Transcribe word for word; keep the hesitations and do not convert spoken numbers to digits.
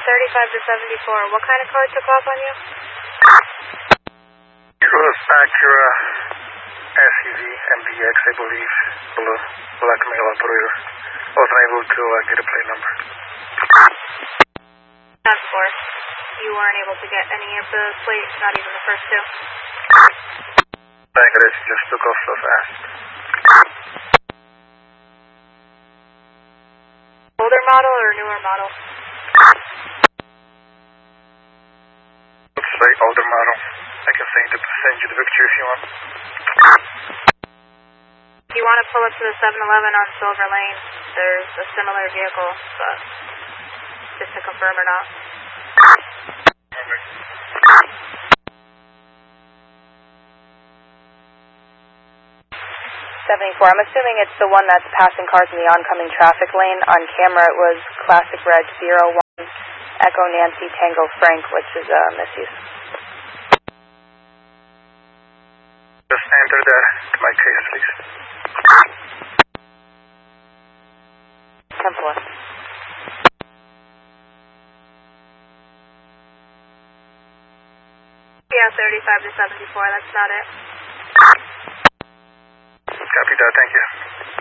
thirty-five to seventy-four. What kind of car took off on you? It was Acura S U V M B X, I believe, blue, black male operator. Wasn't able to uh, get a plate number. That's four. You weren't able to get any of the plates, not even the first two? Negative, just took off so fast. Older model or newer model? Let's say older model. I can send you, send you the picture if you want. If you want to pull up to the seven eleven on Silver Lane, there's a similar vehicle, but just to confirm or not. Okay. seventy-four. I'm assuming it's the one that's passing cars in the oncoming traffic lane. On camera, it was Classic Red zero one Echo Nancy Tango Frank, which is a uh, misuse. Just enter that to my case, please. ten four. Yeah, thirty-five to seventy-four, that's not it. Copy that, thank you.